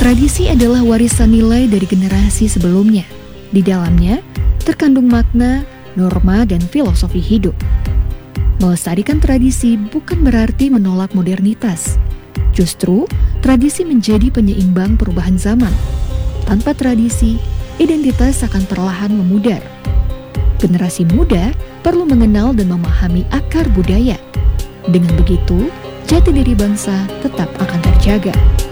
Tradisi adalah warisan nilai dari generasi sebelumnya. Di dalamnya terkandung makna, norma, dan filosofi hidup. Melestarikan tradisi bukan berarti menolak modernitas. Justru, tradisi menjadi penyeimbang perubahan zaman. Tanpa tradisi, identitas akan perlahan memudar. Generasi muda perlu mengenal dan memahami akar budaya. Dengan begitu, jati diri bangsa tetap akan terjaga.